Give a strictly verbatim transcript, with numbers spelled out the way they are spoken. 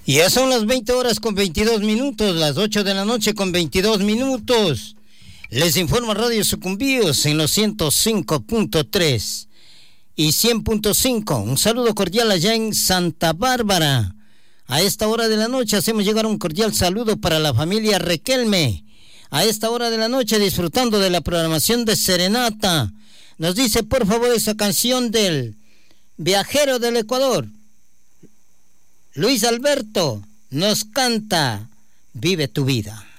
Ya son las veinte horas con veintidós minutos, las ocho de la noche con veintidós minutos. Les informa Radio Sucumbíos en los ciento cinco punto tres y cien punto cinco. Un saludo cordial allá en Santa Bárbara. A esta hora de la noche hacemos llegar un cordial saludo para la familia Requelme. A esta hora de la noche disfrutando de la programación de Serenata. Nos dice por favor esa canción del Viajero del Ecuador. Luis Alberto nos canta Vive tu vida.